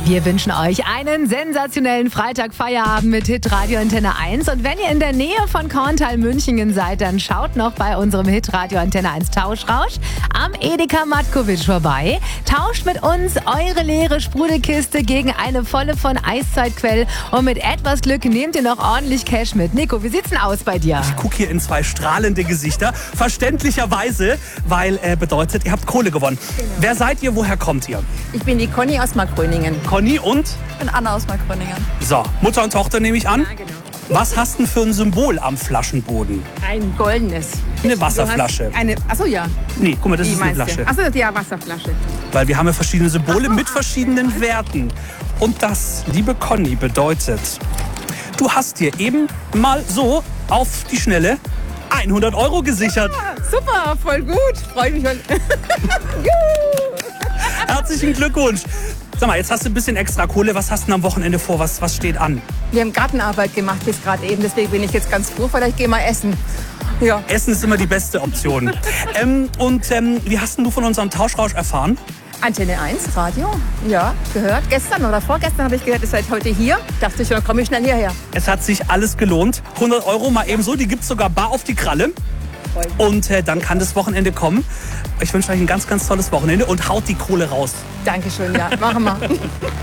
Wir wünschen euch einen sensationellen Freitag-Feierabend mit Hitradio Antenne 1. Und wenn ihr in der Nähe von Korntal-Münchingen seid, dann schaut noch bei unserem Hitradio Antenne 1 Tauschrausch am Edeka Matkovic vorbei. Tauscht mit uns eure leere Sprudelkiste gegen eine volle von Eiszeitquell. Und mit etwas Glück nehmt ihr noch ordentlich Cash mit. Nico, wie sieht's denn aus bei dir? Ich gucke hier in zwei strahlende Gesichter. Verständlicherweise, weil bedeutet, ihr habt Kohle gewonnen. Genau. Wer seid ihr? Woher kommt ihr? Ich bin die Conny aus Markgröningen. Conny und? Ich bin Anna aus Markgröningen. So, Mutter und Tochter nehme ich an. Ja, genau. Was hast du denn für ein Symbol am Flaschenboden? Ein goldenes. Eine Wasserflasche. Achso, ja. Nee, guck mal, das Die ist eine meinst du? Flasche. Achso, ja, Wasserflasche. Weil wir haben ja verschiedene Symbole mit verschiedenen Werten. Und das, liebe Conny, bedeutet, du hast dir eben mal so auf die Schnelle 100 € gesichert. Ah, super, voll gut. Freue mich voll. Herzlichen Glückwunsch. Sag mal, jetzt hast du ein bisschen extra Kohle. Was hast du denn am Wochenende vor? Was steht an? Wir haben Gartenarbeit gemacht bis gerade eben, deswegen bin ich jetzt ganz froh. Vielleicht gehen wir essen. Ja. Essen ist immer die beste Option. Wie hast denn du von unserem Tauschrausch erfahren? Antenne 1, Radio. Ja, gehört. Gestern oder vorgestern habe ich gehört, ihr seid heute hier. Dachte ich, dann komme ich schnell hierher. Es hat sich alles gelohnt. 100 € mal ebenso. Die gibt's sogar bar auf die Kralle. Und dann kann das Wochenende kommen. Ich wünsche euch ein ganz, ganz tolles Wochenende und haut die Kohle raus. Dankeschön, ja. Machen wir.